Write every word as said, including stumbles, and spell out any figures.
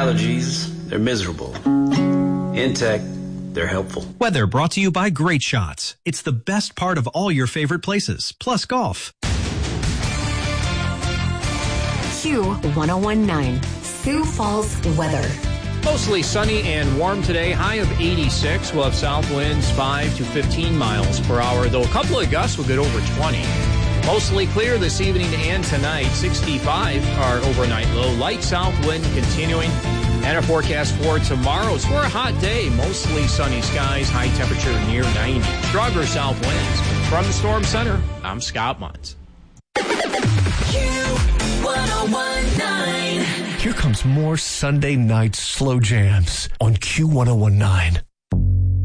allergies, they're miserable. In tech, they're helpful. Weather brought to you by Great Shots. It's the best part of all your favorite places, plus golf. Q ten nineteen, Sioux Falls weather. Mostly sunny and warm today, high of eighty-six. We'll have south winds five to fifteen miles per hour, though a couple of gusts will get over twenty. Mostly clear this evening and tonight. sixty-five our overnight low. Light south wind continuing. And a forecast for tomorrow is for a hot day. Mostly sunny skies, high temperature near ninety. Stronger south winds. From the Storm Center, I'm Scott Munz. Q ten nineteen. Here comes more Sunday night slow jams on Q ten nineteen.